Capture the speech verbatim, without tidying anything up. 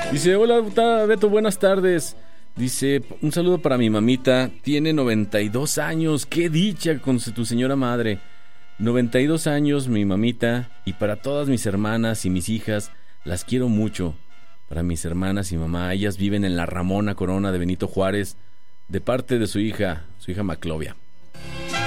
Dice, hola Beto, buenas tardes. Dice, un saludo para mi mamita, tiene noventa y dos años, qué dicha con tu señora madre. noventa y dos años mi mamita, y para todas mis hermanas y mis hijas, las quiero mucho. Para mis hermanas y mamá, ellas viven en la Ramona Corona de Benito Juárez, de parte de su hija, su hija Maclovia.